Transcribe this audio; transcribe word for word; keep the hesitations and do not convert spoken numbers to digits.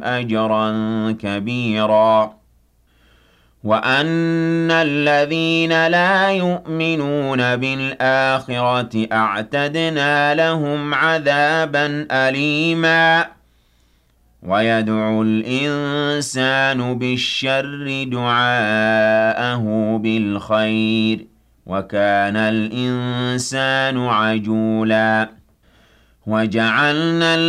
أَجْرًا كَبِيرًا وَأَنَّ الَّذِينَ لَا يُؤْمِنُونَ بِالْآخِرَةِ أَعْتَدْنَا لَهُمْ عَذَابًا أَلِيمًا وَيَدْعُ الْإِنسَانُ بِالشَّرِّ دُعَاءَهُ بِالْخَيْرِ وَكَانَ الْإِنسَانُ عَجُولًا وَجَعَلْنَا